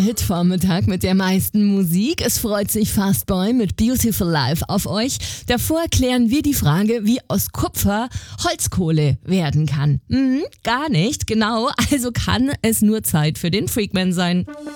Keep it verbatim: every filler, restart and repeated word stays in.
Hitvormittag mit der meisten Musik. Es freut sich Fastboy mit Beautiful Life auf euch. Davor klären wir die Frage, wie aus Kupfer Holzkohle werden kann. Hm, gar nicht, genau. Also kann es nur Zeit für den Freakman sein.